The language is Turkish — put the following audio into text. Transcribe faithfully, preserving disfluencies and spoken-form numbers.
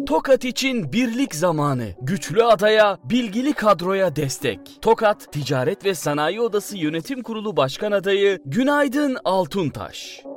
Tokat için birlik zamanı. Güçlü adaya, bilgili kadroya destek. Tokat Ticaret ve Sanayi Odası Yönetim Kurulu Başkan Adayı Günaydın Altuntaş.